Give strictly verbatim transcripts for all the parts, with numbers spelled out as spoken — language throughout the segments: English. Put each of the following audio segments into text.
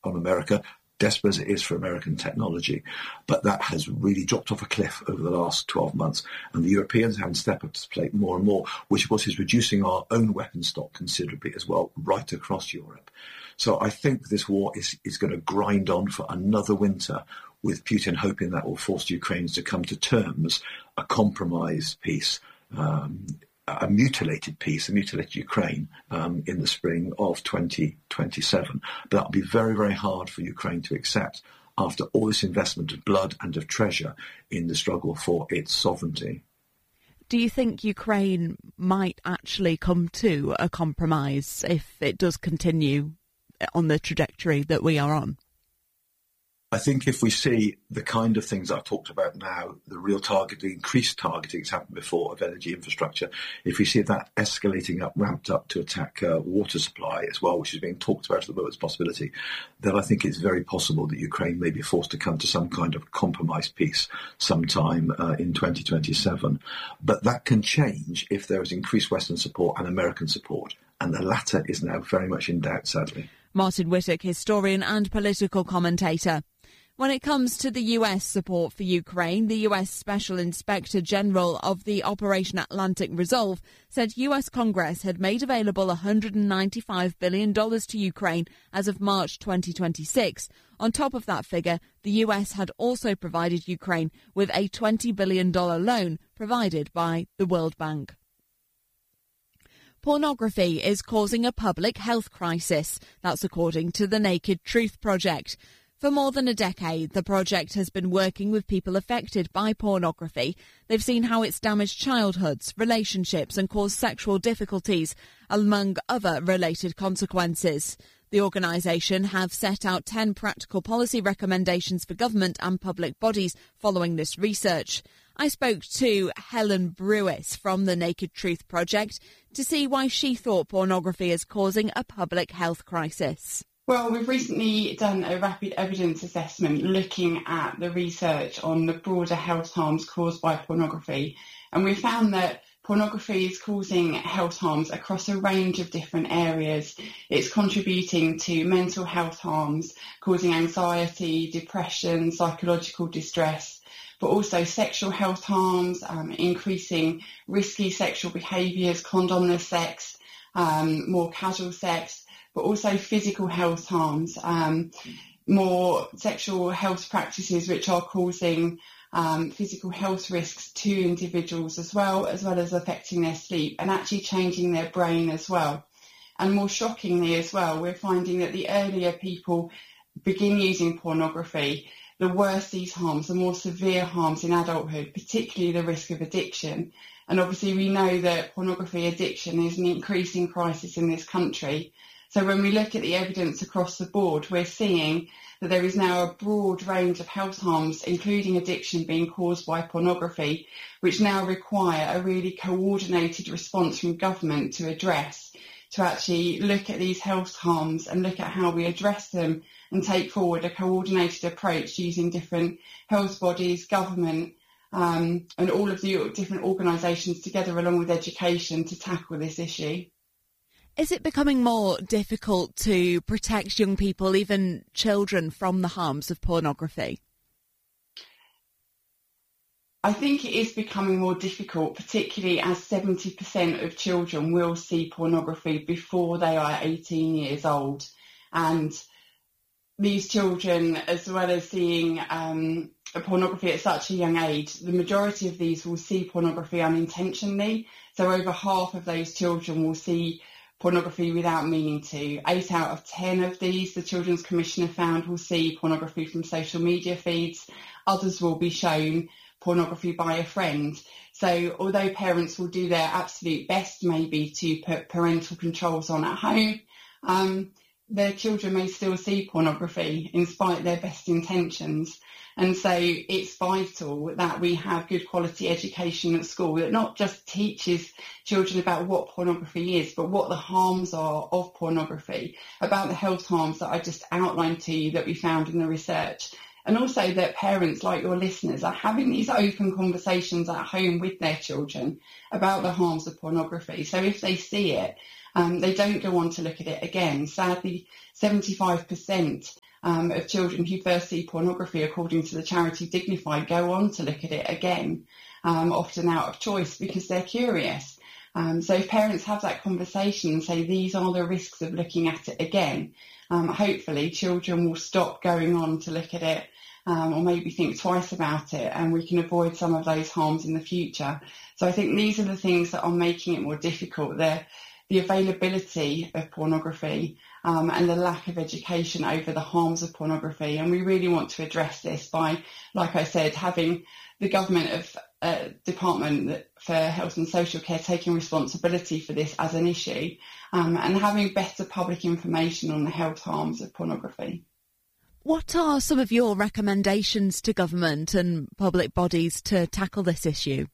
on America, desperate as it is for American technology. But that has really dropped off a cliff over the last twelve months. And the Europeans have stepped up to the plate more and more, which of course is reducing our own weapon stock considerably as well, right across Europe. So I think this war is, is going to grind on for another winter, with Putin hoping that will force the Ukrainians to come to terms, a compromise peace, um, a mutilated peace, a mutilated Ukraine um, in the spring of twenty twenty-seven. But that'll be very, very hard for Ukraine to accept after all this investment of blood and of treasure in the struggle for its sovereignty. Do you think Ukraine might actually come to a compromise if it does continue on the trajectory that we are on? I think if we see the kind of things I've talked about now, the real target, the increased targeting that's happened before of energy infrastructure, if we see that escalating up, ramped up to attack uh, water supply as well, which is being talked about at the moment as a possibility, then I think it's very possible that Ukraine may be forced to come to some kind of compromise peace sometime uh, in twenty twenty-seven. But that can change if there is increased Western support and American support, and the latter is now very much in doubt, sadly. Martin Whittock, historian and political commentator. When it comes to the U S support for Ukraine, the U S Special Inspector General of the Operation Atlantic Resolve said U S Congress had made available one hundred ninety-five billion dollars to Ukraine as of March twenty twenty-six. On top of that figure, the U S had also provided Ukraine with a twenty billion dollars loan provided by the World Bank. Pornography is causing a public health crisis. That's according to the Naked Truth Project. For more than a decade, the project has been working with people affected by pornography. They've seen how it's damaged childhoods, relationships and caused sexual difficulties, among other related consequences. The organisation have set out ten practical policy recommendations for government and public bodies following this research. I spoke to Helen Brewis from the Naked Truth Project to see why she thought pornography is causing a public health crisis. Well, we've recently done a rapid evidence assessment looking at the research on the broader health harms caused by pornography, and we found that pornography is causing health harms across a range of different areas. It's contributing to mental health harms, causing anxiety, depression, psychological distress, but also sexual health harms, um, increasing risky sexual behaviours, condomless sex, um, more casual sex, but also physical health harms, um, more sexual health practices which are causing um, physical health risks to individuals as well, as well as affecting their sleep and actually changing their brain as well. And more shockingly as well, we're finding that the earlier people begin using pornography, the worse these harms, the more severe harms in adulthood, particularly the risk of addiction. And obviously we know that pornography addiction is an increasing crisis in this country. So when we look at the evidence across the board, we're seeing that there is now a broad range of health harms, including addiction, being caused by pornography, which now require a really coordinated response from government to address, to actually look at these health harms and look at how we address them and take forward a coordinated approach using different health bodies, government, um, and all of the different organisations together along with education to tackle this issue. Is it becoming more difficult to protect young people, even children, from the harms of pornography? I think it is becoming more difficult, particularly as seventy percent of children will see pornography before they are eighteen years old. And these children, as well as seeing um, pornography at such a young age, the majority of these will see pornography unintentionally. So over half of those children will see pornography without meaning to. Eight out of ten of these, the Children's Commissioner found, will see pornography from social media feeds. Others will be shown pornography by a friend. So although parents will do their absolute best maybe to put parental controls on at home, um, their children may still see pornography in spite of their best intentions. And so it's vital that we have good quality education at school that not just teaches children about what pornography is, but what the harms are of pornography, about the health harms that I just outlined to you that we found in the research. And also that parents, like your listeners, are having these open conversations at home with their children about the harms of pornography. So if they see it, um, they don't go on to look at it again. Sadly, seventy-five percent um, of children who first see pornography, according to the charity Dignified, go on to look at it again, um, often out of choice because they're curious. Um, so if parents have that conversation and say these are the risks of looking at it again, um, hopefully children will stop going on to look at it, um, or maybe think twice about it, and we can avoid some of those harms in the future. So I think these are the things that are making it more difficult. They're the availability of pornography, um, and the lack of education over the harms of pornography. And we really want to address this by, like I said, having the government of uh, Department for Health and Social Care taking responsibility for this as an issue, um, and having better public information on the health harms of pornography. What are some of your recommendations to government and public bodies to tackle this issue?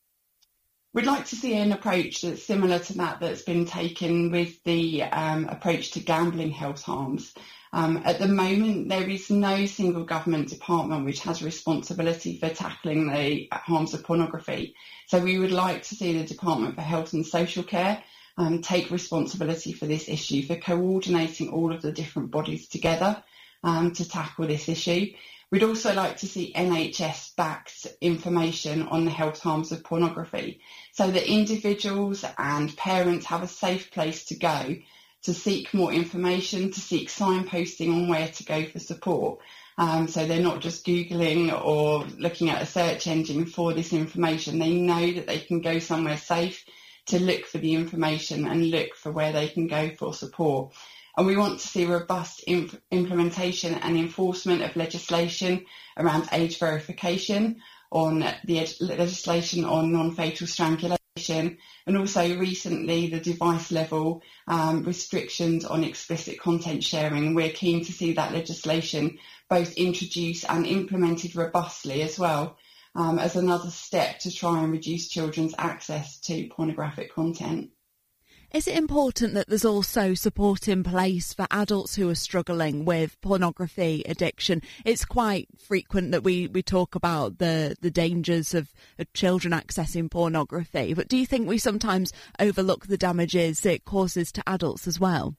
We'd like to see an approach that's similar to that that's been taken with the um, approach to gambling health harms. Um, at the moment, there is no single government department which has responsibility for tackling the harms of pornography. So we would like to see the Department for Health and Social Care um, take responsibility for this issue, for coordinating all of the different bodies together um, to tackle this issue. We'd also like to see N H S-backed information on the health harms of pornography, so that individuals and parents have a safe place to go to seek more information, to seek signposting on where to go for support. Um, so they're not just Googling or looking at a search engine for this information. They know that they can go somewhere safe to look for the information and look for where they can go for support. And we want to see robust imp- implementation and enforcement of legislation around age verification, on the ed- legislation on non-fatal strangulation, and also recently the device level um, restrictions on explicit content sharing. We're keen to see that legislation both introduced and implemented robustly as well, um, as another step to try and reduce children's access to pornographic content. Is it important that there's also support in place for adults who are struggling with pornography addiction? It's quite frequent that we, we talk about the, the dangers of, of children accessing pornography, but do you think we sometimes overlook the damages it causes to adults as well?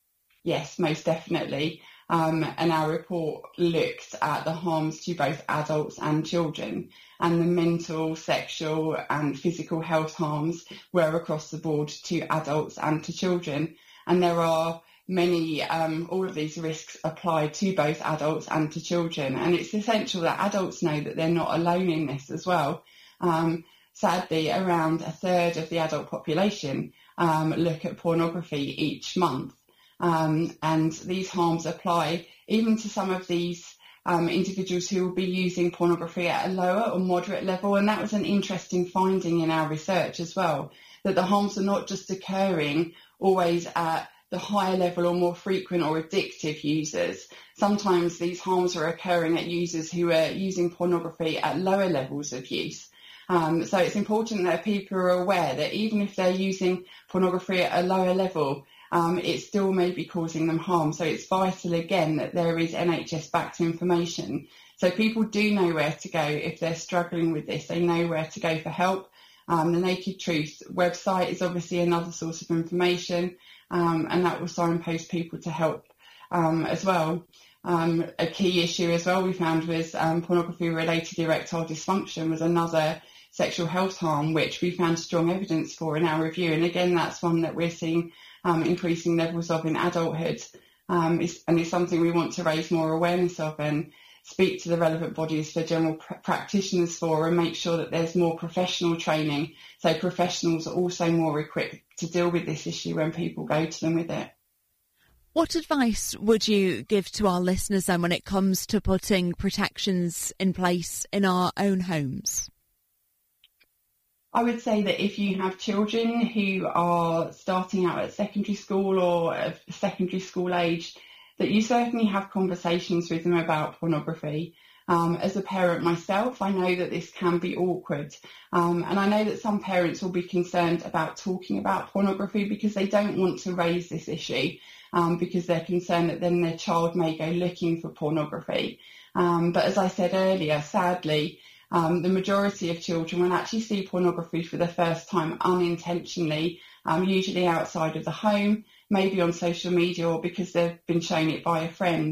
Yes, most definitely. Um, and our report looked at the harms to both adults and children, and the mental, sexual and physical health harms were across the board to adults and to children. And there are many, um, all of these risks apply to both adults and to children. And it's essential that adults know that they're not alone in this as well. Um, sadly, around a third of the adult population um, look at pornography each month. Um, and these harms apply even to some of these um, individuals who will be using pornography at a lower or moderate level. And that was an interesting finding in our research as well, that the harms are not just occurring always at the higher level or more frequent or addictive users. Sometimes these harms are occurring at users who are using pornography at lower levels of use. Um, so it's important that people are aware that even if they're using pornography at a lower level, Um, it still may be causing them harm. So it's vital, again, that there is N H S-backed information. So people do know where to go if they're struggling with this. They know where to go for help. Um, the Naked Truth website is obviously another source of information, um, and that will signpost people to help um, as well. Um, a key issue as well we found was um, pornography-related erectile dysfunction was another sexual health harm, which we found strong evidence for in our review. And again, that's one that we're seeing um, increasing levels of in adulthood, um, is, and it's something we want to raise more awareness of and speak to the relevant bodies for general pr- practitioners for, and make sure that there's more professional training, so professionals are also more equipped to deal with this issue when people go to them with it. What advice would you give to our listeners then when it comes to putting protections in place in our own homes? I would say that if you have children who are starting out at secondary school or at secondary school age, that you certainly have conversations with them about pornography. Um, as a parent myself, I know that this can be awkward. Um, and I know that some parents will be concerned about talking about pornography because they don't want to raise this issue, um, because they're concerned that then their child may go looking for pornography. Um, but as I said earlier, sadly, Um, the majority of children will actually see pornography for the first time unintentionally, um, usually outside of the home, maybe on social media or because they've been shown it by a friend.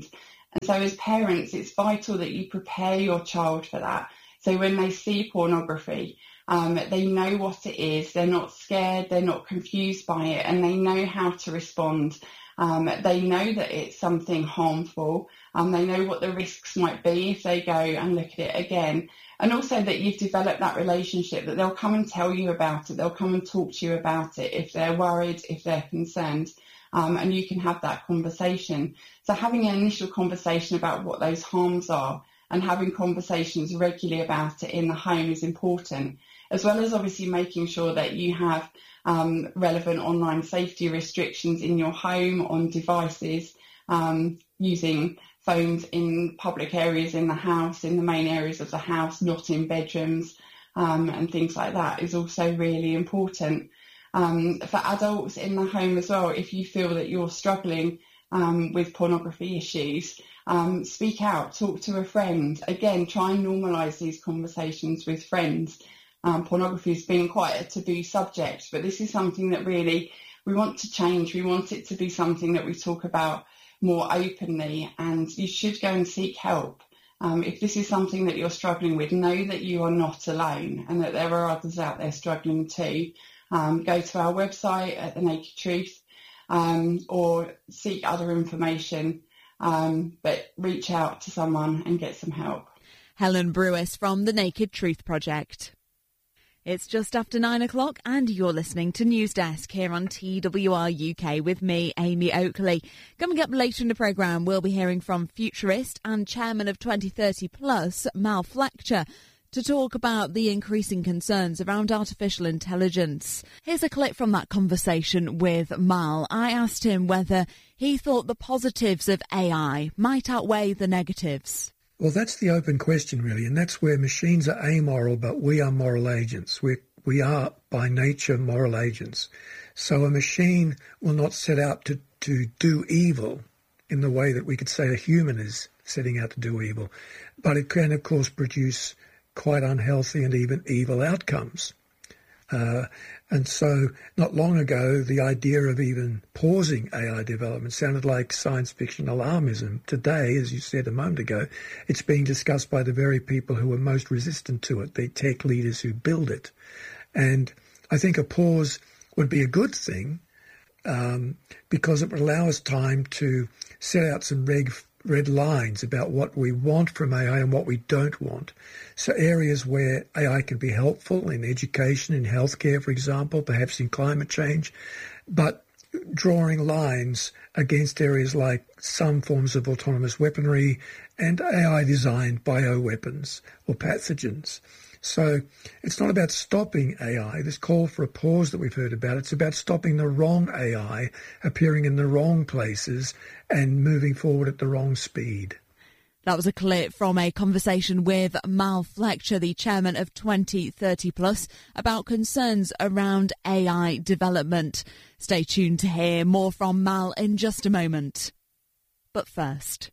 And so as parents, it's vital that you prepare your child for that. So when they see pornography, um, they know what it is, they're not scared, they're not confused by it, and they know how to respond. Um, they know that it's something harmful, and they know what the risks might be if they go and look at it again. And also that you've developed that relationship, that they'll come and tell you about it, they'll come and talk to you about it if they're worried, if they're concerned, um, and you can have that conversation. So having an initial conversation about what those harms are and having conversations regularly about it in the home is important, as well as obviously making sure that you have um, relevant online safety restrictions in your home on devices, um, using phones in public areas in the house, in the main areas of the house, not in bedrooms, um, and things like that is also really important. Um, for adults in the home as well, if you feel that you're struggling um, with pornography issues, um, speak out, talk to a friend. Again, try and normalise these conversations with friends. Um, pornography has been quite a taboo subject, but this is something that really we want to change. We want it to be something that we talk about more openly, and you should go and seek help. Um, if this is something that you're struggling with, know that you are not alone and that there are others out there struggling too. Um, go to our website at The Naked Truth, um, or seek other information, um, but reach out to someone and get some help. Helen Brewis from The Naked Truth Project. It's just after nine o'clock and you're listening to News Desk here on T W R U K with me, Amy Oakley. Coming up later in the programme, we'll be hearing from futurist and chairman of twenty thirty plus, Mal Fletcher, to talk about the increasing concerns around artificial intelligence. Here's a clip from that conversation with Mal. I asked him whether he thought the positives of A I might outweigh the negatives. Well, that's the open question, really, and that's where machines are amoral, but we are moral agents. We we are, by nature, moral agents. So a machine will not set out to, to do evil in the way that we could say a human is setting out to do evil, but it can, of course, produce quite unhealthy and even evil outcomes. Uh, and so not long ago, the idea of even pausing A I development sounded like science fiction alarmism. Today, as you said a moment ago, it's being discussed by the very people who are most resistant to it, the tech leaders who build it. And I think a pause would be a good thing um, because it would allow us time to set out some reg red lines about what we want from A I and what we don't want. So areas where A I can be helpful in education, in healthcare, for example, perhaps in climate change, but drawing lines against areas like some forms of autonomous weaponry and A I-designed bioweapons or pathogens. So it's not about stopping A I, this call for a pause that we've heard about. It's about stopping the wrong A I appearing in the wrong places and moving forward at the wrong speed. That was a clip from a conversation with Mal Fletcher, the chairman of twenty thirty plus, about concerns around A I development. Stay tuned to hear more from Mal in just a moment. But first,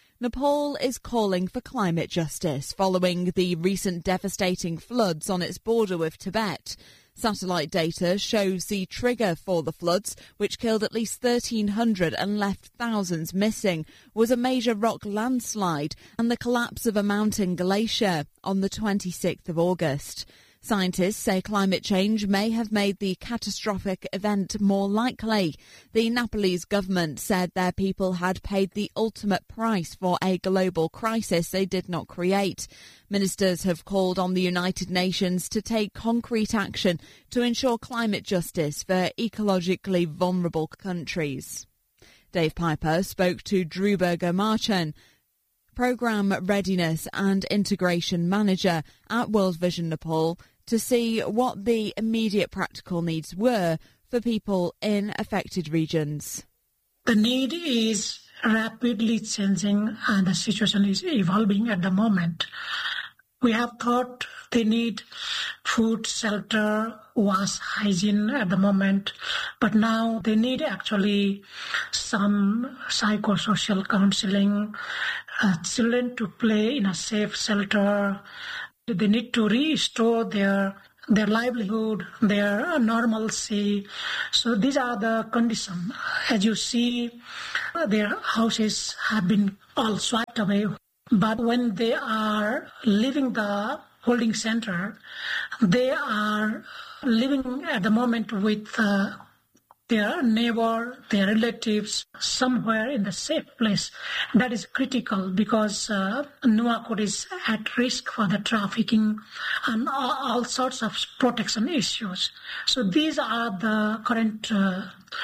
Nepal is calling for climate justice following the recent devastating floods on its border with Tibet. Satellite data shows the trigger for the floods, which killed at least thirteen hundred and left thousands missing, was a major rock landslide and the collapse of a mountain glacier on the twenty-sixth of August. Scientists say climate change may have made the catastrophic event more likely. The Nepalese government said their people had paid the ultimate price for a global crisis they did not create. Ministers have called on the United Nations to take concrete action to ensure climate justice for ecologically vulnerable countries. Dave Piper spoke to Dhruba Gamarchan, Programme Readiness and Integration Manager at World Vision Nepal, to see what the immediate practical needs were for people in affected regions. The need is rapidly changing and the situation is evolving at the moment. We have thought they need food, shelter, wash, hygiene at the moment, but now they need actually some psychosocial counseling, uh, children to play in a safe shelter. They need to restore their their livelihood, their normalcy. So these are the conditions. As you see, their houses have been all swept away. But when they are leaving the holding center, they are living at the moment with uh, their neighbor, their relatives, somewhere in the safe place. That is critical because uh, Nuwakot is at risk for the trafficking and all, all sorts of protection issues. So these are the current uh,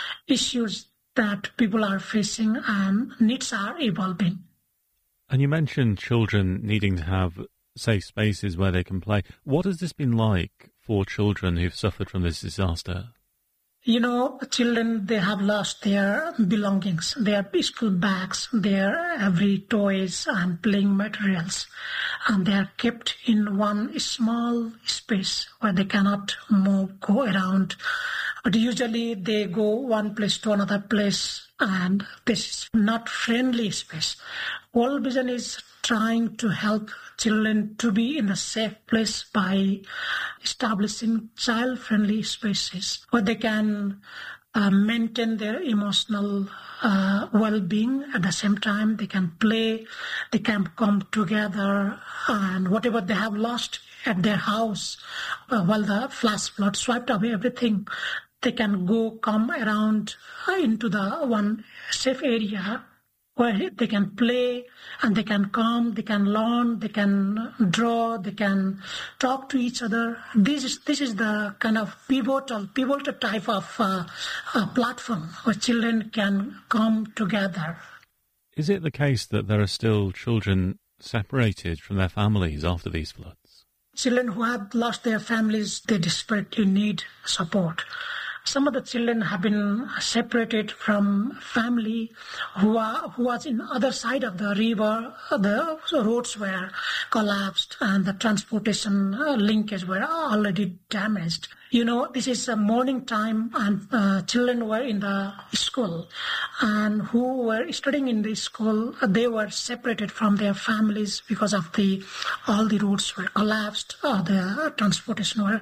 issues that people are facing and needs are evolving. And you mentioned children needing to have safe spaces where they can play. What has this been like for children who've suffered from this disaster? You know, children, they have lost their belongings, their school bags, their every toys and playing materials. And they are kept in one small space where they cannot move, go around. But usually they go one place to another place, and this is not friendly space. World Vision is trying to help children to be in a safe place by establishing child-friendly spaces where they can uh, maintain their emotional uh, well-being. At the same time, they can play, they can come together, and whatever they have lost at their house uh, while the flash flood swept away everything, they can go come around into the one safe area where they can play and they can come, they can learn, they can draw, they can talk to each other. This is this is the kind of pivotal, pivotal type of uh, uh, platform where children can come together. Is it the case that there are still children separated from their families after these floods? Children who have lost their families, they desperately need support. Some of the children have been separated from family who are who was in other side of the river. The roads were collapsed and the transportation linkage were already damaged. You know, this is a morning time and uh, children were in the school, and who were studying in the school, they were separated from their families because of the all the roads were collapsed. Uh, the transportation were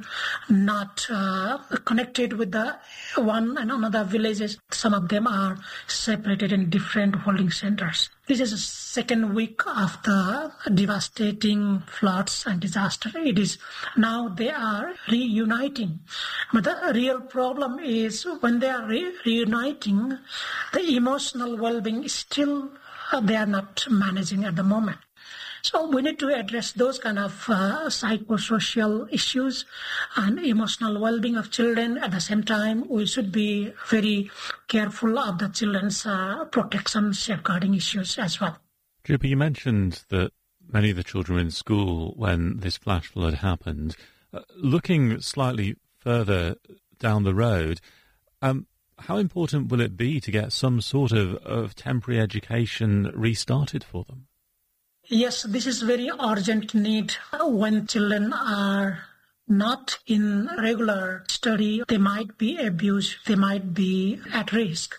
not uh, connected with the one and another villages. Some of them are separated in different holding centers. This is the second week of the devastating floods and disaster. It is now they are reuniting. But the real problem is when they are re- reuniting, the emotional well-being is still uh, they are not managing at the moment. So we need to address those kind of uh, psychosocial issues and emotional well-being of children. At the same time, we should be very careful of the children's uh, protection, safeguarding issues as well. Dhrupad, you mentioned that many of the children were in school when this flash flood happened. Uh, looking slightly further down the road, um, how important will it be to get some sort of, of temporary education restarted for them? Yes, this is very urgent need. When children are not in regular study, they might be abused, they might be at risk.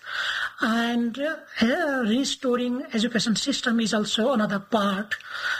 And uh, restoring education system is also another part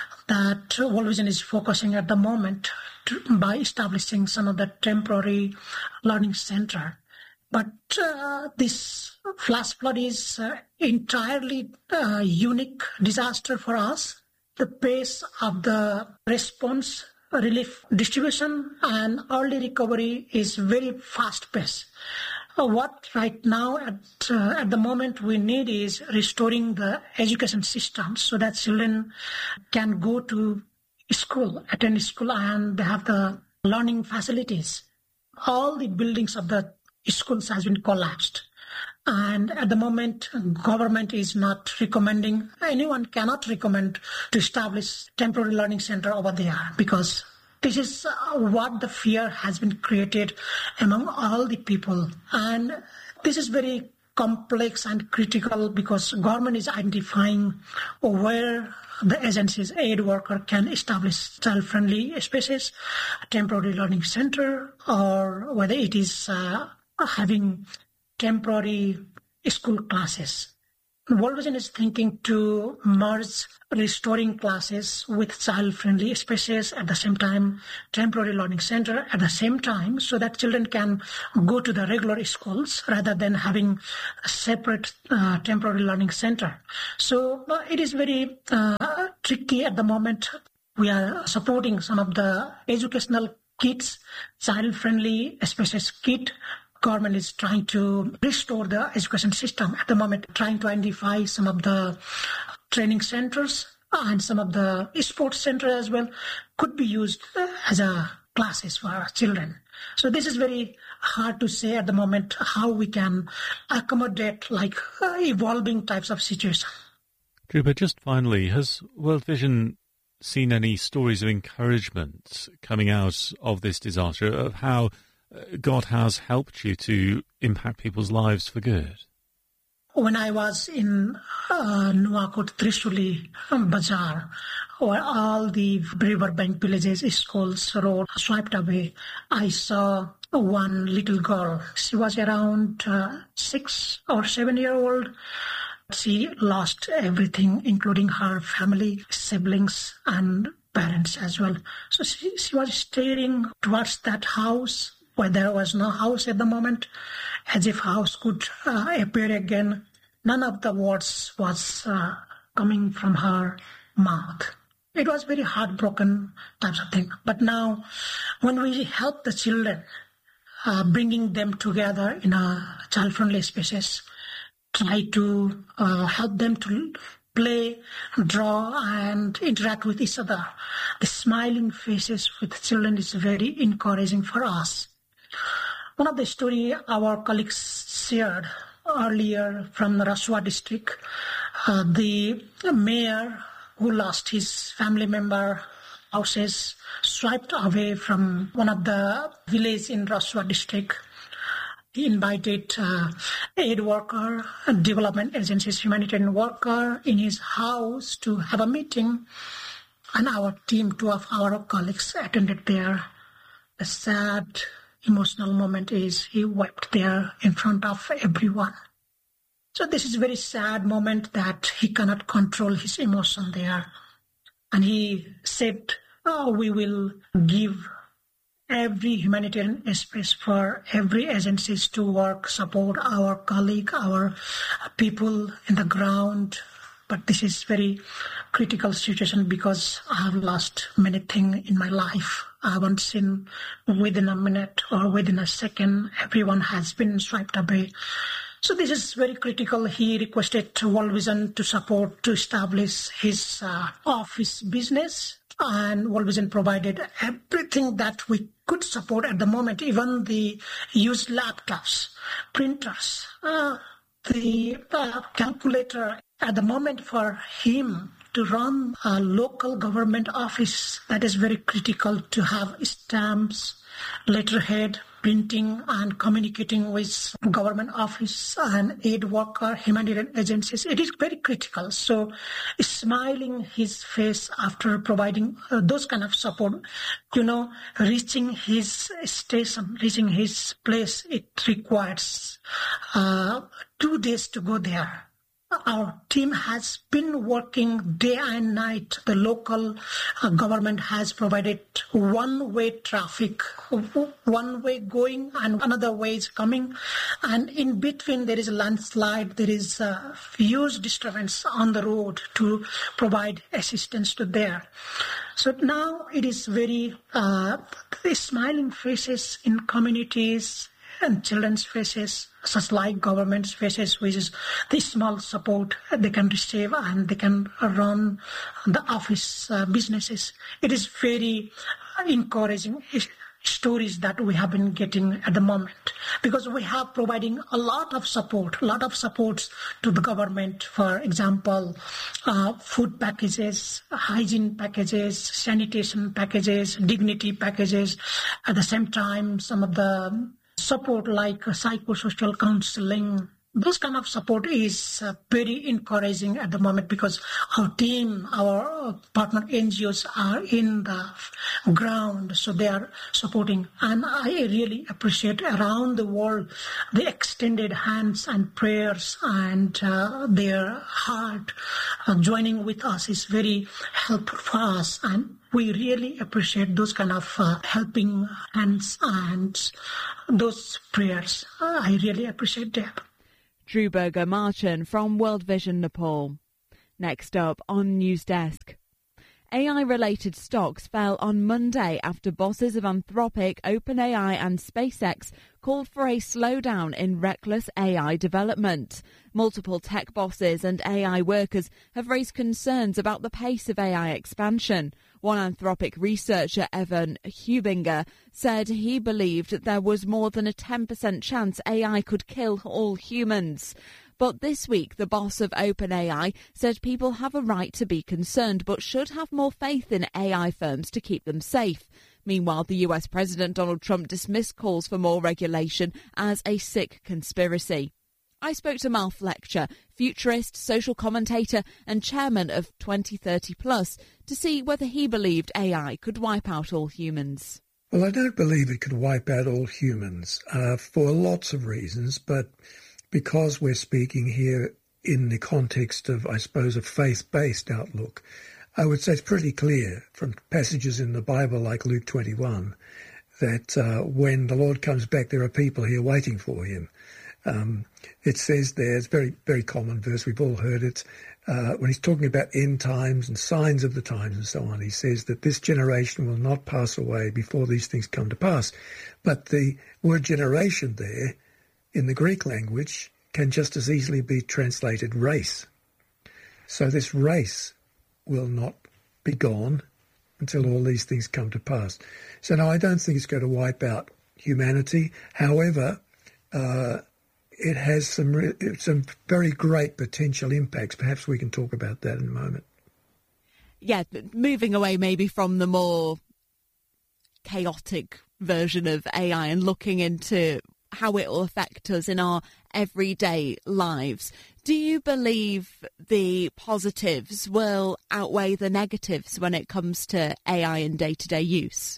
that World Vision is focusing at the moment to, by establishing some of the temporary learning center. But uh, this flash flood is uh, entirely uh, unique disaster for us. The pace of the response, relief distribution and early recovery is very fast pace. Uh, what right now at, uh, at the moment we need is restoring the education system so that children can go to school, attend school, and they have the learning facilities. All the buildings of the schools has been collapsed. And at the moment, government is not recommending, anyone cannot recommend to establish temporary learning center over there because this is what the fear has been created among all the people. And this is very complex and critical because government is identifying where the agencies, aid worker can establish child-friendly spaces, temporary learning center, or whether it is uh, having temporary school classes. World Vision is thinking to merge restoring classes with child-friendly spaces, at the same time temporary learning center at the same time, so that children can go to the regular schools rather than having a separate uh, temporary learning center. So uh, it is very uh, tricky at the moment. We are supporting some of the educational kits, child-friendly spaces kit. Government is trying to restore the education system at the moment, trying to identify some of the training centers and some of the sports centers as well could be used as a classes for our children. So this is very hard to say at the moment how we can accommodate like uh, evolving types of situation. Krupa, just finally, has World Vision seen any stories of encouragement coming out of this disaster, of how God has helped you to impact people's lives for good? When I was in uh, Nuwakot Trishuli Bazaar, where all the riverbank villages, schools, roads swept away, I saw one little girl. She was around uh, six or seven year old. She lost everything, including her family, siblings, and parents as well. So she, she was staring towards that house where there was no house at the moment, as if house could uh, appear again. None of the words was uh, coming from her mouth. It was very heartbroken types of thing. But now, when we help the children, uh, bringing them together in a child-friendly spaces, try to uh, help them to play, draw, and interact with each other. The smiling faces with children is very encouraging for us. One of the story our colleagues shared earlier from the Raswa district, uh, the mayor who lost his family member houses swiped away from one of the villages in Raswa district. He invited uh, aid worker, development agencies, humanitarian worker in his house to have a meeting, and our team, two of our colleagues attended there. A sad emotional moment is he wept there in front of everyone. So this is a very sad moment that he cannot control his emotion there. And he said, oh, we will give every humanitarian space for every agencies to work, support our colleague, our people in the ground. But this is very critical situation because I have lost many things in my life. I haven't seen within a minute or within a second, everyone has been swiped away. So this is very critical. He requested World Vision to support, to establish his uh, office business. And World Vision provided everything that we could support at the moment, even the used laptops, printers, uh, the uh, calculator. At the moment for him to run a local government office, that is very critical to have stamps, letterhead, printing and communicating with government office and aid worker, humanitarian agencies. It is very critical. So smiling his face after providing uh, those kind of support, you know, reaching his station, reaching his place, it requires uh, two days to go there. Our team has been working day and night. The local uh, government has provided one-way traffic, one way going and another way is coming. And in between there is a landslide, there is a huge disturbance on the road to provide assistance to there. So now it is very uh, smiling faces in communities and children's faces, such like government's faces, which is the small support they can receive and they can run the office uh, businesses. It is very encouraging stories that we have been getting at the moment, because we have providing a lot of support, a lot of supports to the government. For example, uh, food packages, hygiene packages, sanitation packages, dignity packages. At the same time, some of the support like psychosocial counseling, those kind of support is uh, very encouraging at the moment, because our team, our partner N G Os are in the ground, so they are supporting. And I really appreciate around the world the extended hands and prayers, and uh, their heart uh, joining with us is very helpful for us. And we really appreciate those kind of uh, helping hands and those prayers. Uh, I really appreciate that. Drew Berger-Martin from World Vision Nepal. Next up on News Desk. A I-related stocks fell on Monday after bosses of Anthropic, OpenAI and SpaceX called for a slowdown in reckless A I development. Multiple tech bosses and A I workers have raised concerns about the pace of A I expansion. One Anthropic researcher, Evan Hubinger, said he believed there was more than a ten percent chance A I could kill all humans. But this week, the boss of OpenAI said people have a right to be concerned, but should have more faith in A I firms to keep them safe. Meanwhile, the U S President Donald Trump dismissed calls for more regulation as a sick conspiracy. I spoke to Mal Fletcher, futurist, social commentator and chairman of twenty thirty plus, to see whether he believed A I could wipe out all humans. Well, I don't believe it could wipe out all humans uh, for lots of reasons, but because we're speaking here in the context of, I suppose, a faith-based outlook, I would say it's pretty clear from passages in the Bible like Luke twenty-one that uh, when the Lord comes back, there are people here waiting for him. Um, it says there, it's a very, very common verse, we've all heard it, uh, when he's talking about end times and signs of the times and so on, he says that this generation will not pass away before these things come to pass. But the word generation there, in the Greek language, can just as easily be translated race. So this race will not be gone until all these things come to pass. So no, I don't think it's going to wipe out humanity. However, uh, it has some re- some very great potential impacts. Perhaps we can talk about that in a moment. Yeah, moving away maybe from the more chaotic version of A I and looking into how it will affect us in our everyday lives. Do you believe the positives will outweigh the negatives when it comes to A I in day-to-day use?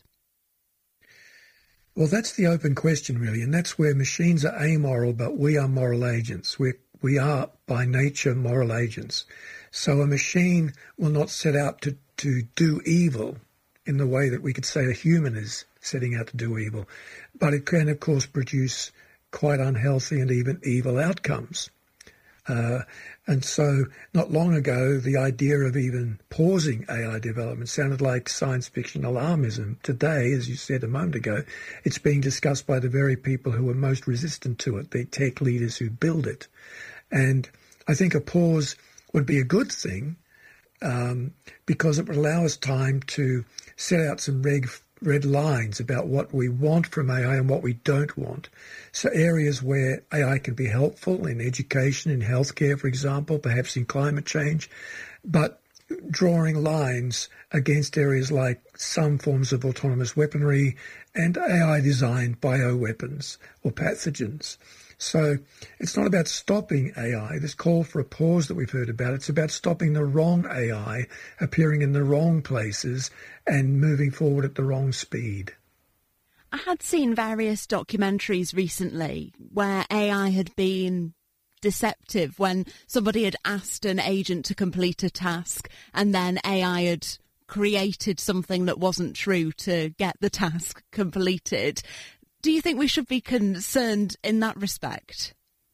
Well, that's the open question, really, and that's where machines are amoral, but we are moral agents. We we are, by nature, moral agents. So a machine will not set out to, to do evil in the way that we could say a human is setting out to do evil. But it can, of course, produce quite unhealthy and even evil outcomes. Uh, and so not long ago, the idea of even pausing A I development sounded like science fiction alarmism. Today, as you said a moment ago, it's being discussed by the very people who are most resistant to it, the tech leaders who build it. And I think a pause would be a good thing um, because it would allow us time to set out some reg red lines about what we want from A I and what we don't want. So areas where A I can be helpful in education, in healthcare, for example, perhaps in climate change, but drawing lines against areas like some forms of autonomous weaponry and A I-designed bioweapons or pathogens. So it's not about stopping A I, this call for a pause that we've heard about. It's about stopping the wrong A I appearing in the wrong places and moving forward at the wrong speed. I had seen various documentaries recently where A I had been deceptive when somebody had asked an agent to complete a task and then A I had created something that wasn't true to get the task completed. Do you think we should be concerned in that respect?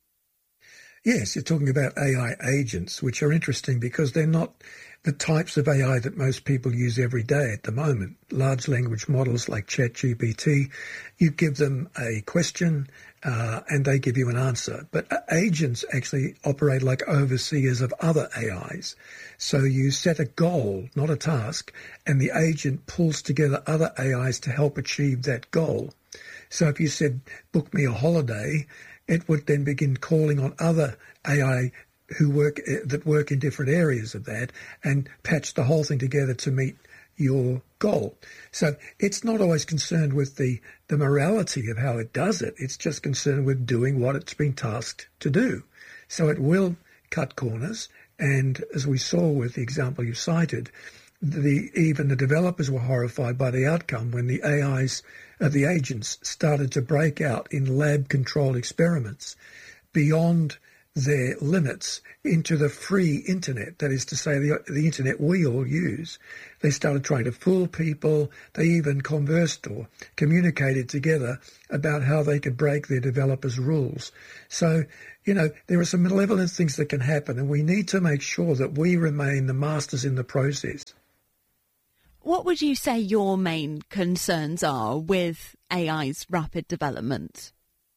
Yes, you're talking about A I agents, which are interesting because they're not the types of A I that most people use every day at the moment. Large language models like ChatGPT, you give them a question uh, and they give you an answer. But agents actually operate like overseers of other A Is. So you set a goal, not a task, and the agent pulls together other A Is to help achieve that goal. So if you said, book me a holiday, it would then begin calling on other A I who work that work in different areas of that and patch the whole thing together to meet your goal. So it's not always concerned with the, the morality of how it does it. It's just concerned with doing what it's been tasked to do. So it will cut corners. And as we saw with the example you cited, the, even the developers were horrified by the outcome when the A Is, uh, the agents, started to break out in lab-controlled experiments beyond their limits into the free internet, that is to say, the, the internet we all use. They started trying to fool people. They even conversed or communicated together about how they could break their developers' rules. So, you know, there are some malevolent things that can happen, and we need to make sure that we remain the masters in the process. What would you say your main concerns are with A I's rapid development?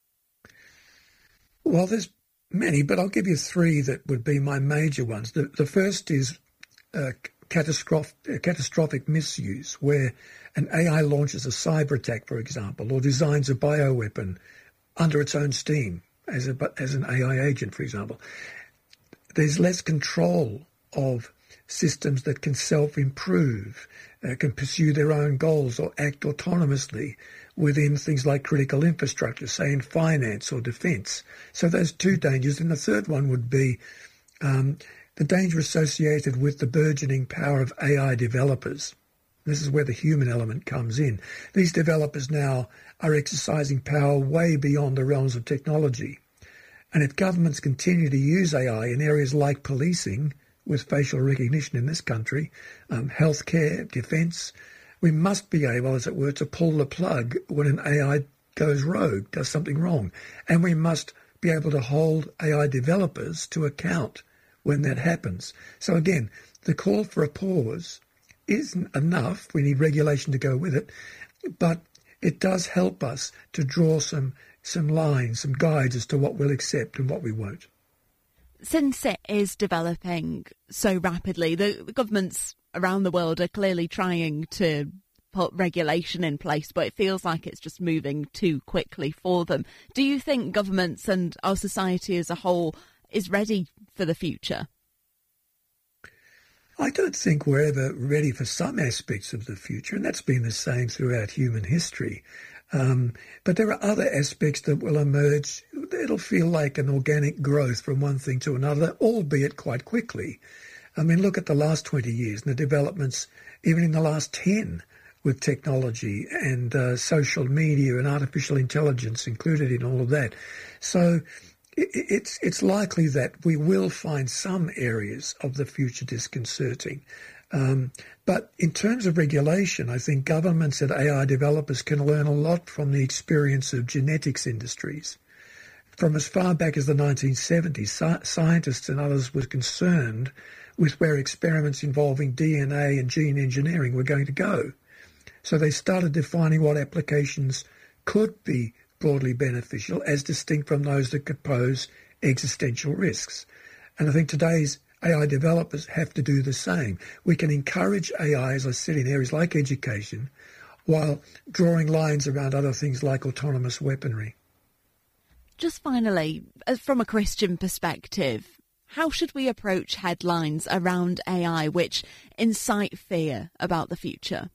Well, there's many, but I'll give you three that would be my major ones. The, the first is uh, catastrophic, uh, catastrophic misuse, where an A I launches a cyber attack, for example, or designs a bioweapon under its own steam as, a, as an A I agent, for example. There's less control of systems that can self-improve, uh, can pursue their own goals or act autonomously within things like critical infrastructure, say in finance or defence. So those two dangers. And the third one would be um, the danger associated with the burgeoning power of A I developers. This is where the human element comes in. These developers now are exercising power way beyond the realms of technology. And if governments continue to use A I in areas like policing, with facial recognition in this country, um, healthcare, defence, we must be able, as it were, to pull the plug when an A I goes rogue, does something wrong. And we must be able to hold A I developers to account when that happens. So again, the call for a pause isn't enough. We need regulation to go with it. But it does help us to draw some, some lines, some guides as to what we'll accept and what we won't. Since it is developing so rapidly, the, the governments around the world are clearly trying to put regulation in place, but it feels like it's just moving too quickly for them. Do you think governments and our society as a whole is ready for the future? I don't think we're ever ready for some aspects of the future, and that's been the same throughout human history. Um, but there are other aspects that will emerge. It'll feel like an organic growth from one thing to another, albeit quite quickly. I mean, look at the last twenty years and the developments, even in the last ten, with technology and uh, social media and artificial intelligence included in all of that. So it, it's it's likely that we will find some areas of the future disconcerting. Um, but in terms of regulation, I think governments and A I developers can learn a lot from the experience of genetics industries. From as far back as the nineteen seventies, sci- scientists and others were concerned with where experiments involving D N A and gene engineering were going to go. So they started defining what applications could be broadly beneficial as distinct from those that could pose existential risks. And I think today's A I developers have to do the same. We can encourage A I, as I said, in areas like education, while drawing lines around other things like autonomous weaponry. Just finally, from a Christian perspective, how should we approach headlines around A I which incite fear about the future?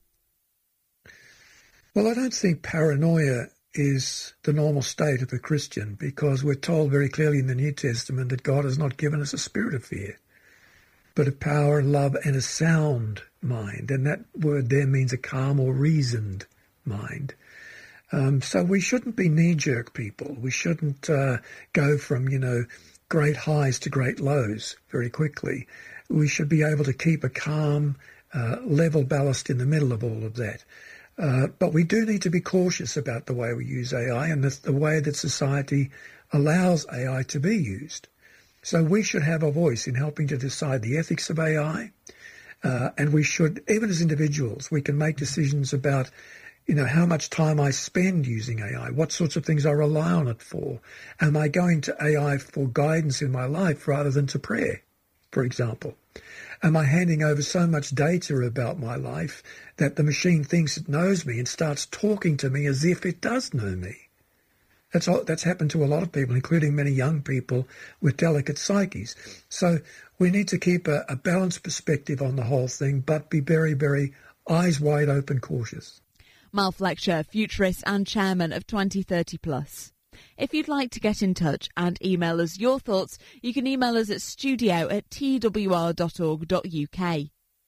Well, I don't think paranoia is the normal state of a Christian, because we're told very clearly in the New Testament that God has not given us a spirit of fear, but of power, love, and a sound mind. And that word there means a calm or reasoned mind. Um, so we shouldn't be knee-jerk people. We shouldn't uh, go from, you know, great highs to great lows very quickly. We should be able to keep a calm, uh, level ballast in the middle of all of that. Uh, but we do need to be cautious about the way we use A I and the, the way that society allows A I to be used. So we should have a voice in helping to decide the ethics of A I, uh, and we should, even as individuals, we can make decisions about, you know, how much time I spend using A I, what sorts of things I rely on it for. Am I going to A I for guidance in my life rather than to prayer, for example? Am I handing over so much data about my life that the machine thinks it knows me and starts talking to me as if it does know me? That's all, that's happened to a lot of people, including many young people with delicate psyches. So we need to keep a, a balanced perspective on the whole thing, but be very, very eyes wide open cautious. Mal Fletcher, futurist and chairman of twenty thirty plus. If you'd like to get in touch and email us your thoughts, you can email us at studio at t w r dot org dot u k.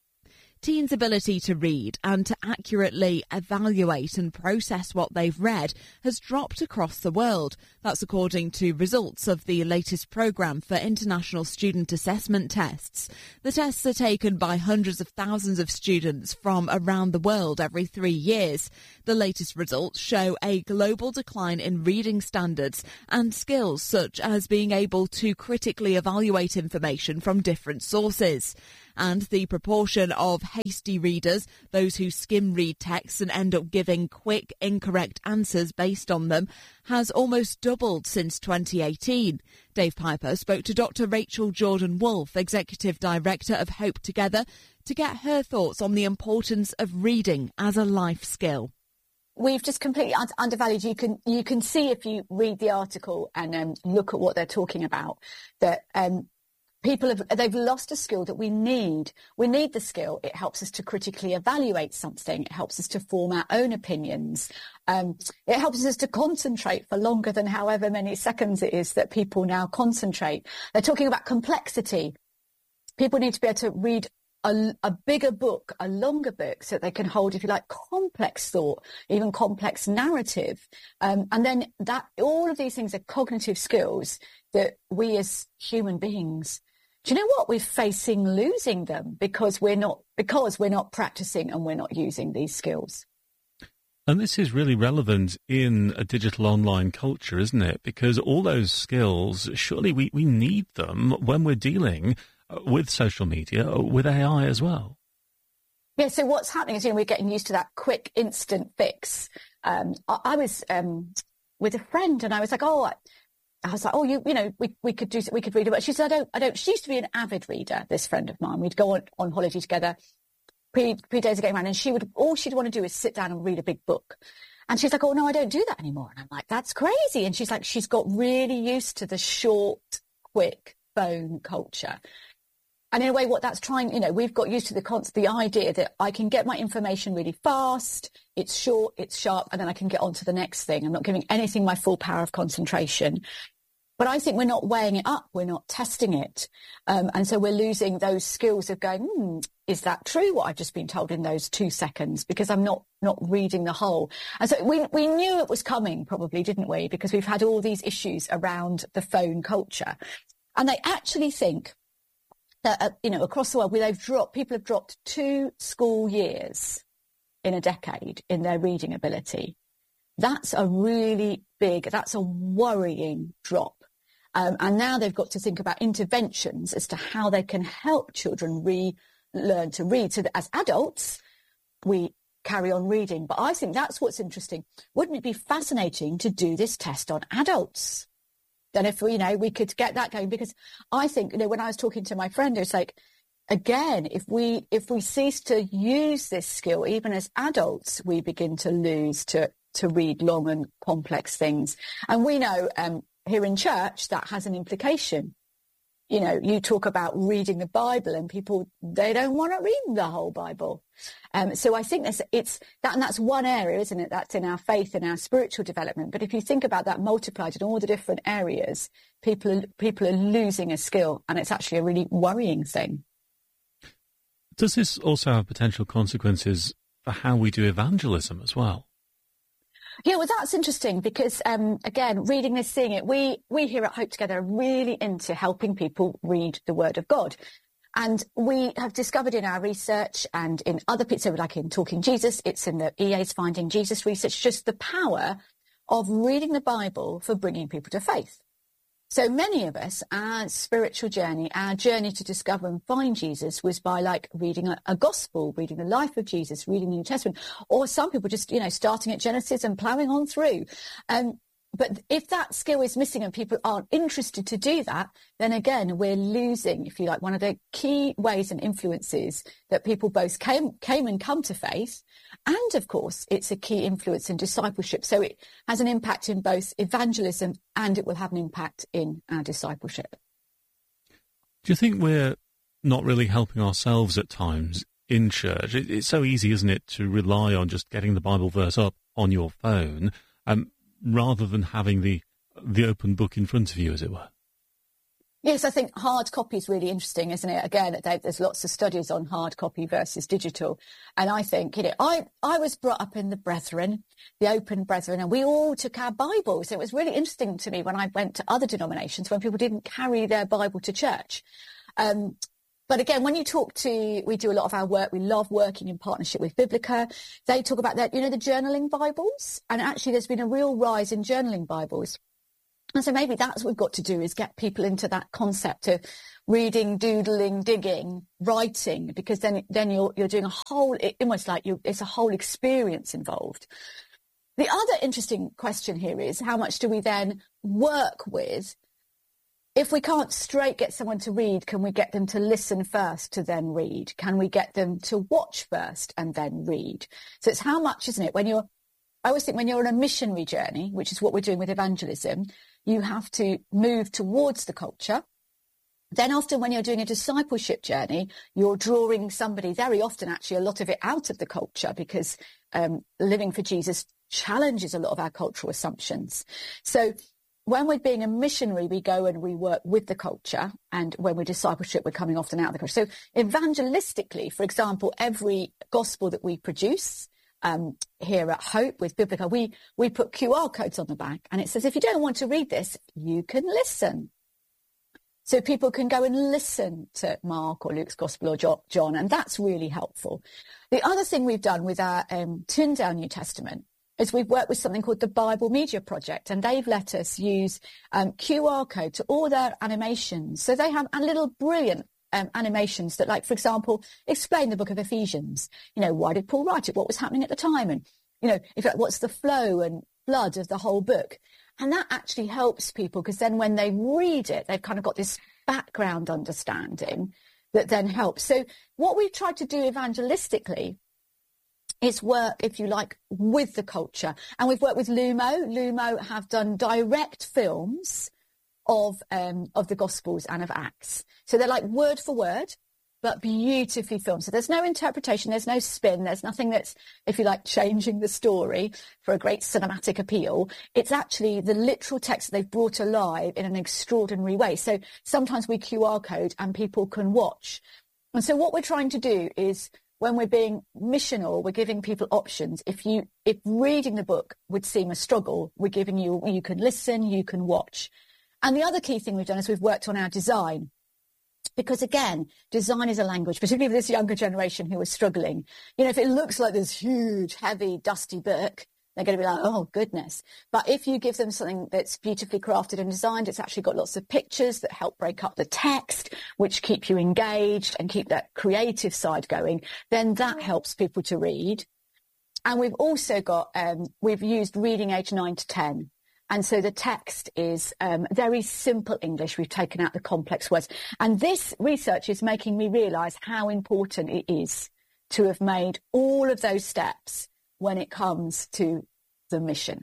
Teens' ability to read and to accurately evaluate and process what they've read has dropped across the world. That's according to results of the latest programme for international student assessment tests. The tests are taken by hundreds of thousands of students from around the world every three years. The latest results show a global decline in reading standards and skills such as being able to critically evaluate information from different sources. And the proportion of hasty readers, those who skim read texts and end up giving quick, incorrect answers based on them, has almost doubled since twenty eighteen. Dave Piper spoke to Doctor Rachel Jordan-Wolfe, Executive Director of Hope Together, to get her thoughts on the importance of reading as a life skill. We've just completely un- undervalued. You can you can see if you read the article and um, look at what they're talking about that um, people have they've lost a skill that we need. We need the skill. It helps us to critically evaluate something. It helps us to form our own opinions. Um, it helps us to concentrate for longer than however many seconds it is that people now concentrate. They're talking about complexity. People need to be able to read A, a bigger book, a longer book, so that they can hold, if you like, complex thought, even complex narrative. Um, and then that all of these things are cognitive skills that we as human beings, do you know what? We're facing losing them because we're not because we're not practicing and we're not using these skills. And this is really relevant in a digital online culture, isn't it? Because all those skills, surely we, we need them when we're dealing with social media, with A I as well. Yeah, so what's happening is, you know, we're getting used to that quick, instant fix. Um, I, I was um, with a friend and I was like, oh, I, I was like, oh, you, you know, we, we could do, we could read it. But she said, I don't, I don't. She used to be an avid reader, this friend of mine. We'd go on, on holiday together, pre, pre days of getting around, and she would, all she'd want to do is sit down and read a big book. And she's like, oh, no, I don't do that anymore. And I'm like, that's crazy. And she's like, she's got really used to the short, quick phone culture. And in a way, what that's trying, you know, we've got used to the concept, the idea that I can get my information really fast, it's short, it's sharp, and then I can get on to the next thing. I'm not giving anything my full power of concentration. But I think we're not weighing it up, we're not testing it. Um, and so we're losing those skills of going, hmm, is that true, what I've just been told in those two seconds? Because I'm not not reading the whole. And so we, we knew it was coming, probably, didn't we? Because we've had all these issues around the phone culture. And they actually think that, uh, you know, across the world, where they've dropped, people have dropped two school years in a decade in their reading ability. That's a really big, that's a worrying drop. Um, and now they've got to think about interventions as to how they can help children relearn to read so that as adults, we carry on reading. But I think that's what's interesting. Wouldn't it be fascinating to do this test on adults? Then if we, you know, we could get that going, because I think, you know, when I was talking to my friend, it was like, again, if we if we cease to use this skill, even as adults, we begin to lose to to read long and complex things. And we know um, here in church that has an implication. You know, you talk about reading the Bible, and people, they don't want to read the whole Bible. Um, so I think that's, it's that, and that's one area, isn't it? That's in our faith and our spiritual development. But if you think about that multiplied in all the different areas, people are, people are losing a skill, and it's actually a really worrying thing. Does this also have potential consequences for how we do evangelism as well? Yeah, well, that's interesting because, um, again, reading this, seeing it, we, we here at Hope Together are really into helping people read the Word of God. And we have discovered in our research and in other bits, so like in Talking Jesus, it's in the E A's Finding Jesus research, just the power of reading the Bible for bringing people to faith. So many of us, our spiritual journey, our journey to discover and find Jesus was by like reading a, a gospel, reading the life of Jesus, reading the New Testament, or some people just, you know, starting at Genesis and ploughing on through. Um, but if that skill is missing and people aren't interested to do that, then again, we're losing, if you like, one of the key ways and influences that people both came, came and come to faith. And of course, it's a key influence in discipleship. So it has an impact in both evangelism and it will have an impact in our discipleship. Do you think we're not really helping ourselves at times in church? It, it's so easy, isn't it, to rely on just getting the Bible verse up on your phone, um, rather than having the the open book in front of you, as it were? Yes, I think hard copy is really interesting, isn't it? Again, there's lots of studies on hard copy versus digital. And I think, you know, I, I was brought up in the Brethren, the Open Brethren, and we all took our Bibles. It was really interesting to me when I went to other denominations when people didn't carry their Bible to church. Um, but again, when you talk to, we do a lot of our work, we love working in partnership with Biblica. They talk about that, you know, the journaling Bibles. And actually there's been a real rise in journaling Bibles. And so maybe that's what we've got to do, is get people into that concept of reading, doodling, digging, writing, because then then you're you're doing a whole, it, almost like you, it's a whole experience involved. The other interesting question here is, how much do we then work with? If we can't straight get someone to read, can we get them to listen first to then read? Can we get them to watch first and then read? So it's how much, isn't it? When you're, I always think when you're on a missionary journey, which is what we're doing with evangelism, you have to move towards the culture. Then often when you're doing a discipleship journey, you're drawing somebody, very often actually a lot of it out of the culture, because um, living for Jesus challenges a lot of our cultural assumptions. So when we're being a missionary, we go and we work with the culture. And when we're discipleship, we're coming often out of the culture. So evangelistically, for example, every gospel that we produce, Um, here at Hope with Biblica, we, we put Q R codes on the back, and it says, if you don't want to read this, you can listen. So people can go and listen to Mark or Luke's Gospel or John, and that's really helpful. The other thing we've done with our um, Tyndale New Testament is we've worked with something called the Bible Media Project, and they've let us use um, Q R code to all their animations. So they have a little brilliant Um, animations that, like, for example, explain the book of Ephesians. You know, why did Paul write it? What was happening at the time? And, you know, if what's the flow and blood of the whole book? And that actually helps people, because then when they read it, they've kind of got this background understanding that then helps. So what we've tried to do evangelistically is work, if you like, with the culture. And we've worked with Lumo. Lumo have done direct films of um of the Gospels and of Acts. So they're like word for word, but beautifully filmed. So there's no interpretation, there's no spin, there's nothing that's, if you like, changing the story for a great cinematic appeal. It's actually the literal text that they've brought alive in an extraordinary way. So sometimes we Q R code and people can watch. And so what we're trying to do is, when we're being missional, we're giving people options. If you if reading the book would seem a struggle, we're giving you, you can listen, you can watch. And the other key thing we've done is we've worked on our design, because, again, design is a language, particularly for this younger generation who are struggling. You know, if it looks like this huge, heavy, dusty book, they're going to be like, oh, goodness. But if you give them something that's beautifully crafted and designed, it's actually got lots of pictures that help break up the text, which keep you engaged and keep that creative side going, then that helps people to read. And we've also got, um, we've used reading age nine to ten. And so the text is um, very simple English. We've taken out the complex words. And this research is making me realise how important it is to have made all of those steps when it comes to the mission.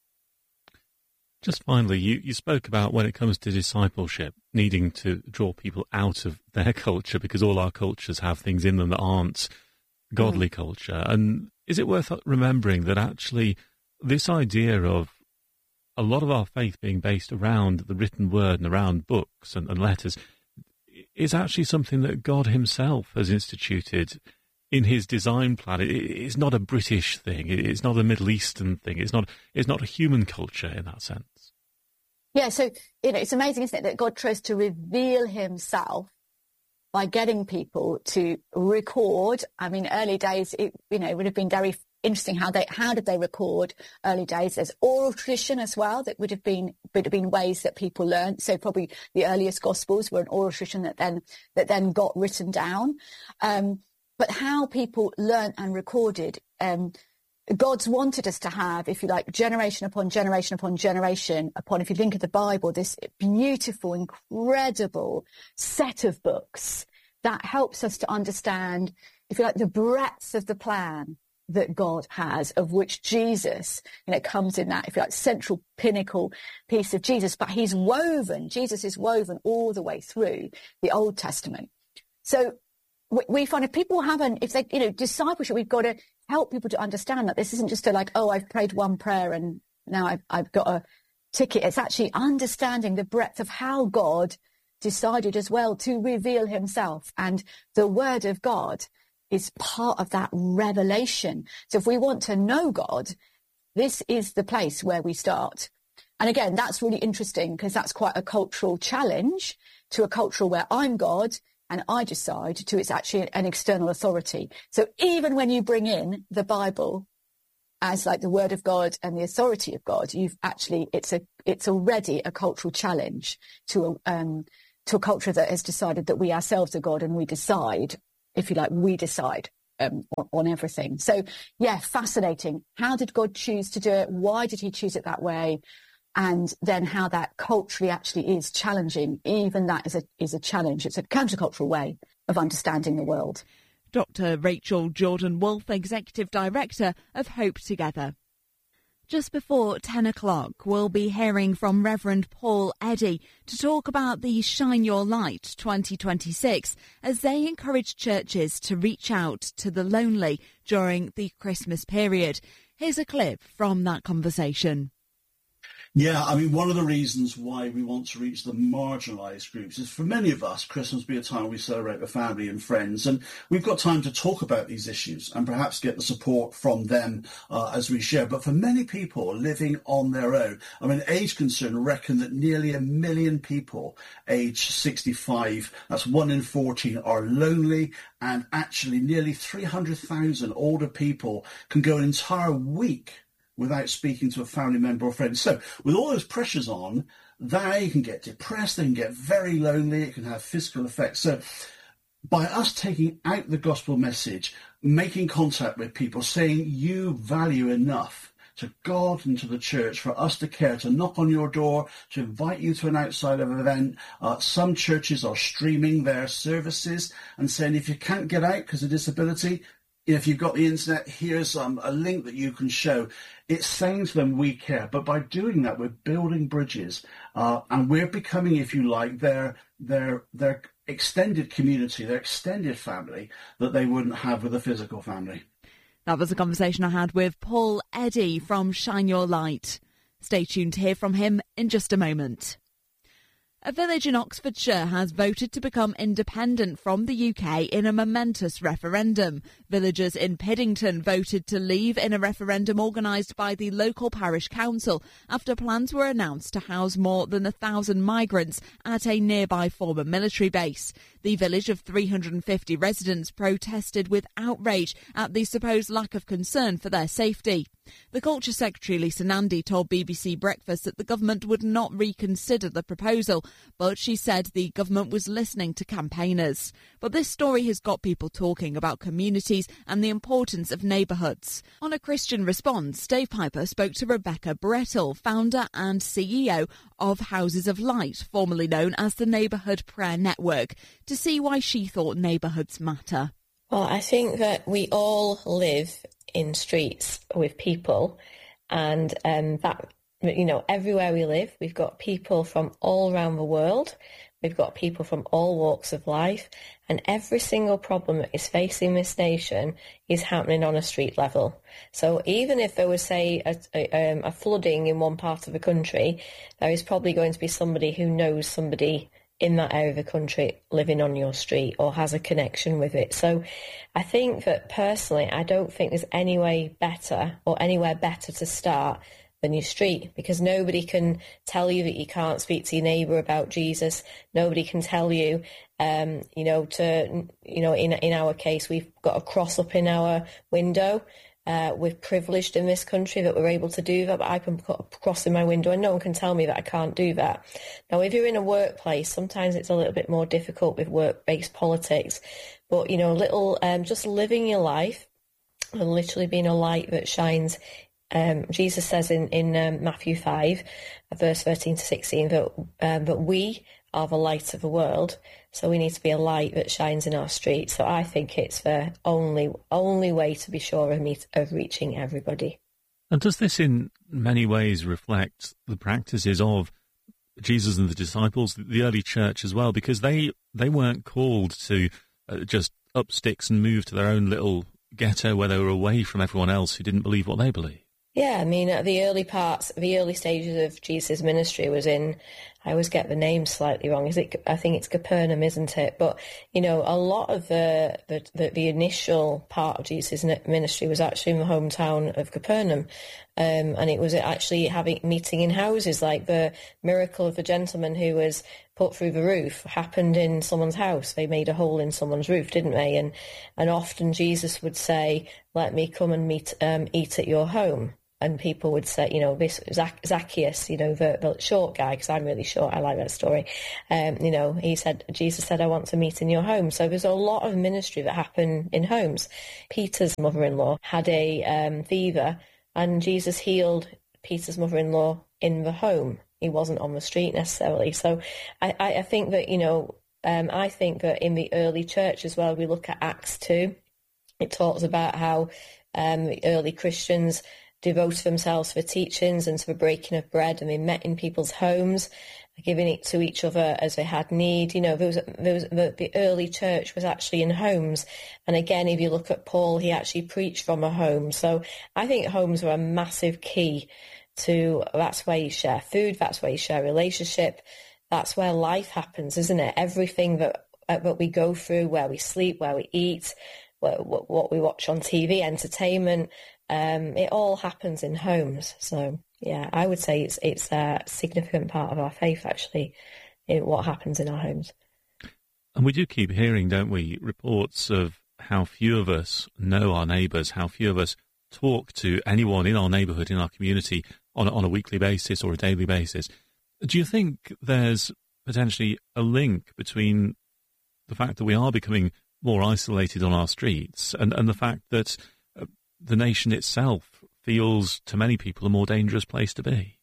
Just finally, you, you spoke about, when it comes to discipleship, needing to draw people out of their culture, because all our cultures have things in them that aren't godly mm. culture. And is it worth remembering that actually this idea of a lot of our faith being based around the written word and around books and, and letters is actually something that God himself has instituted in his design plan? It, it's not a British thing. It, it's not a Middle Eastern thing. It's not, it's not a human culture in that sense. Yeah, so, you know, it's amazing, isn't it, that God tries to reveal himself by getting people to record. I mean, early days, it, you know, would have been very interesting how they how did they record early days. There's oral tradition as well that would have been would have been ways that people learned. So probably the earliest gospels were an oral tradition that then that then got written down. Um, but how people learnt and recorded, um, God's wanted us to have, if you like, generation upon generation upon generation upon, if you think of the Bible, this beautiful, incredible set of books that helps us to understand, if you like, the breadth of the plan that God has, of which Jesus, you know, comes in that, if you like, central pinnacle piece of Jesus. But he's woven, Jesus is woven all the way through the Old Testament. So we, we find if people haven't, if they, you know, discipleship, we've got to help people to understand that this isn't just a like, oh, I've prayed one prayer and now I've, I've got a ticket. It's actually understanding the breadth of how God decided as well to reveal himself. And the word of God is part of that revelation. So if we want to know God, this is the place where we start. And again, that's really interesting because that's quite a cultural challenge to a culture where I'm God and I decide, to it's actually an external authority. So even when you bring in the Bible as like the word of God and the authority of God, you've actually, it's a, it's already a cultural challenge to a, um, to a culture that has decided that we ourselves are God and we decide, if you like, we decide um, on, on everything. So yeah, fascinating. How did God choose to do it? Why did he choose it that way? And then how that culturally actually is challenging. Even that is a is a challenge. It's a countercultural way of understanding the world. Doctor Rachel Jordan-Wolfe, Executive Director of Hope Together. Just before ten o'clock, we'll be hearing from Reverend Paul Eddy to talk about the Shine Your Light twenty twenty-six as they encourage churches to reach out to the lonely during the Christmas period. Here's a clip from that conversation. Yeah, I mean, one of the reasons why we want to reach the marginalised groups is for many of us, Christmas will be a time we celebrate with family and friends, and we've got time to talk about these issues and perhaps get the support from them uh, as we share. But for many people living on their own, I mean, Age Concern reckon that nearly a million people age sixty-five, that's one in fourteen, are lonely, and actually nearly three hundred thousand older people can go an entire week without speaking to a family member or friend. So with all those pressures on, they can get depressed, they can get very lonely, it can have physical effects. So by us taking out the gospel message, making contact with people, saying you value enough to God and to the church for us to care, to knock on your door, to invite you to an outside event. Uh, some churches are streaming their services and saying if you can't get out because of disability, if you've got the internet, here's um, a link that you can show. It's saying to them, we care. But by doing that, we're building bridges. Uh, and we're becoming, if you like, their, their, their extended community, their extended family that they wouldn't have with a physical family. That was a conversation I had with Paul Eddy from Shine Your Light. Stay tuned to hear from him in just a moment. A village in Oxfordshire has voted to become independent from the U K in a momentous referendum. Villagers in Piddington voted to leave in a referendum organised by the local parish council after plans were announced to house more than a thousand migrants at a nearby former military base. The village of three hundred fifty residents protested with outrage at the supposed lack of concern for their safety. The Culture Secretary Lisa Nandy told B B C Breakfast that the government would not reconsider the proposal, but she said the government was listening to campaigners. But this story has got people talking about communities and the importance of neighbourhoods. On A Christian Response, Dave Piper spoke to Rebecca Brettle, founder and C E O of Houses of Light, formerly known as the Neighbourhood Prayer Network, to see why she thought neighbourhoods matter. Well, I think that we all live in streets with people, and um, that, you know, everywhere we live, we've got people from all around the world. We've got people from all walks of life, and every single problem that is facing this nation is happening on a street level. So even if there was, say, a, a, um, a flooding in one part of the country, there is probably going to be somebody who knows somebody in that area of the country living on your street or has a connection with it. So I think that personally, I don't think there's any way better or anywhere better to start than your street, because nobody can tell you that you can't speak to your neighbour about Jesus. Nobody can tell you, um, you know, to, you know, in in our case, we've got a cross up in our window. Uh, we're privileged in this country that we're able to do that, but I can put a cross in my window and no one can tell me that I can't do that. Now, if you're in a workplace, sometimes it's a little bit more difficult with work-based politics, but, you know, a little, um, just living your life and literally being a light that shines. Um, Jesus says in, in um, Matthew five, verse thirteen to sixteen, that, um, that we are the light of the world. So we need to be a light that shines in our streets. So I think it's the only only way to be sure of, meet, of reaching everybody. And does this in many ways reflect the practices of Jesus and the disciples, the early church as well? Because they, they weren't called to uh, just up sticks and move to their own little ghetto where they were away from everyone else who didn't believe what they believed. Yeah, I mean, at the early parts, the early stages of Jesus' ministry was in, I always get the name slightly wrong. Is it? I think it's Capernaum, isn't it? But, you know, a lot of the the, the, the initial part of Jesus' ministry was actually in the hometown of Capernaum. Um, and it was actually having meeting in houses, like the miracle of the gentleman who was put through the roof happened in someone's house. They made a hole in someone's roof, didn't they? And and often Jesus would say, let me come and meet, um, eat at your home. And people would say, you know, this Zac- Zacchaeus, you know, the, the short guy, because I'm really short, I like that story. Um, you know, he said, Jesus said, I want to meet in your home. So there's a lot of ministry that happened in homes. Peter's mother-in-law had a um, fever, and Jesus healed Peter's mother-in-law in the home. He wasn't on the street necessarily. So I, I, I think that, you know, um, I think that in the early church as well, we look at Acts two. It talks about how um, the early Christians devoted themselves to the teachings and to the breaking of bread, and they met in people's homes, giving it to each other as they had need. You know, there was, there was, the, the early church was actually in homes. And again, if you look at Paul, he actually preached from a home. So I think homes are a massive key to, that's where you share food, that's where you share relationship, that's where life happens, isn't it? Everything that, that we go through, where we sleep, where we eat, what, what we watch on T V, entertainment, Um, it all happens in homes. So, yeah, I would say it's it's a significant part of our faith, actually, in what happens in our homes. And we do keep hearing, don't we, reports of how few of us know our neighbours, how few of us talk to anyone in our neighbourhood, in our community, on, on a weekly basis or a daily basis. Do you think there's potentially a link between the fact that we are becoming more isolated on our streets and, and the fact that the nation itself feels to many people a more dangerous place to be?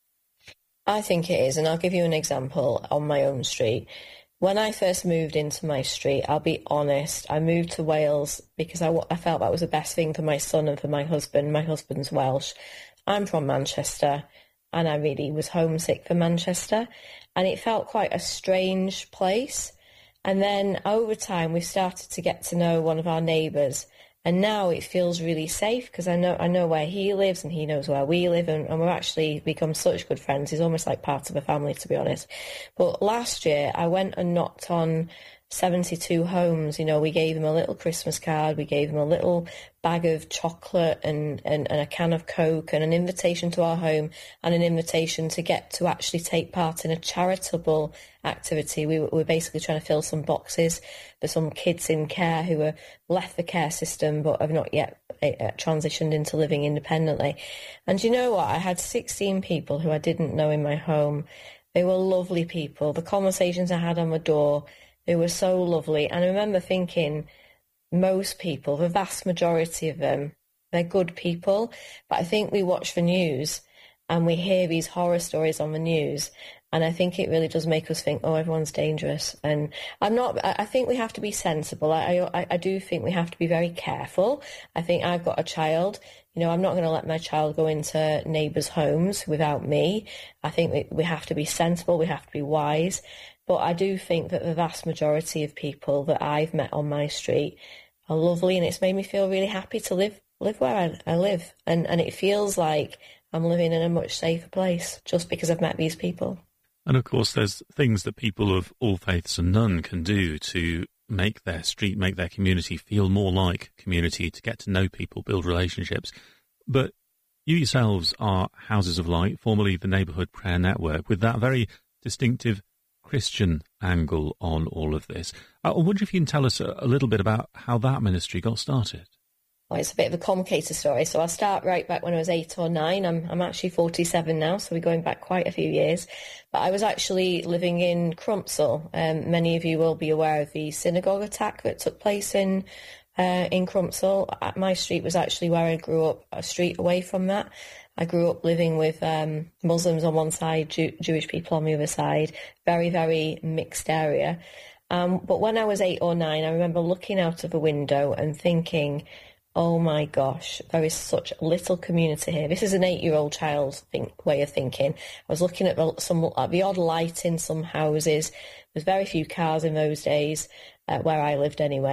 I think it is, and I'll give you an example on my own street. When I first moved into my street, I'll be honest, I moved to Wales because I, I felt that was the best thing for my son and for my husband. My husband's Welsh. I'm from Manchester, and I really was homesick for Manchester, and it felt quite a strange place. And then over time, we started to get to know one of our neighbours. And now it feels really safe because I know I know where he lives and he knows where we live, and, and we're actually become such good friends. He's almost like part of a family, to be honest. But last year I went and knocked on seventy-two homes. You know, we gave them a little Christmas card, we gave them a little bag of chocolate and, and, and a can of Coke and an invitation to our home and an invitation to get to actually take part in a charitable activity. We were, we were basically trying to fill some boxes for some kids in care who have left the care system but have not yet uh, transitioned into living independently. And you know what? I had sixteen people who I didn't know in my home. They were lovely people. The conversations I had on the door, they were so lovely. And I remember thinking, most people, the vast majority of them, they're good people. But I think we watch the news and we hear these horror stories on the news. And I think it really does make us think, oh, everyone's dangerous. And I'm not, I think we have to be sensible. I, I, I do think we have to be very careful. I think I've got a child. You know, I'm not going to let my child go into neighbours' homes without me. I think we, we have to be sensible. We have to be wise. But I do think that the vast majority of people that I've met on my street are lovely, and it's made me feel really happy to live live where I, I live. And, and it feels like I'm living in a much safer place just because I've met these people. And of course, there's things that people of all faiths and none can do to make their street, make their community feel more like community, to get to know people, build relationships. But you yourselves are Houses of Light, formerly the Neighbourhood Prayer Network, with that very distinctive Christian angle on all of this. I wonder if you can tell us a, a little bit about how that ministry got started. Well, it's a bit of a complicated story, so I'll start right back when I was eight or nine. I'm, I'm actually forty-seven now, so we're going back quite a few years. But I was actually living in Crumpsall. Um, many of you will be aware of the synagogue attack that took place in uh, in Crumpsall. My street was actually where I grew up, a street away from that. I grew up living with um, Muslims on one side, Jew- Jewish people on the other side. Very, very mixed area. Um, but when I was eight or nine, I remember looking out of a window and thinking, oh my gosh, there is such little community here. This is an eight-year-old child's think, way of thinking. I was looking at the, some at the odd light in some houses. There's very few cars in those days, uh, where I lived anyway.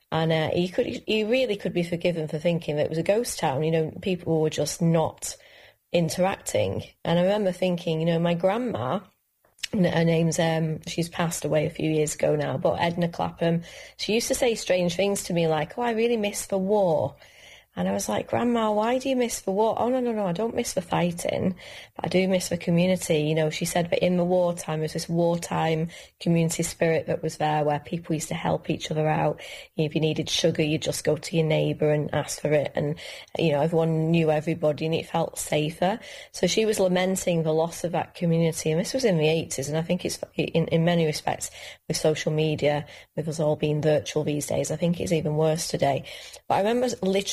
And uh, he could, he really could be forgiven for thinking that it was a ghost town. You know, people were just not interacting. And I remember thinking, you know, my grandma, her name's, um, she's passed away a few years ago now, but Edna Clapham, she used to say strange things to me like, oh, I really miss the war. And I was like, Grandma, why do you miss the war? Oh, no, no, no, I don't miss the fighting, but I do miss the community. You know, she said that in the wartime, there was this wartime community spirit that was there where people used to help each other out. If you needed sugar, you'd just go to your neighbour and ask for it. And, you know, everyone knew everybody and it felt safer. So she was lamenting the loss of that community. And this was in the eighties. And I think it's, in, in many respects, with social media, with us all being virtual these days, I think it's even worse today. But I remember literally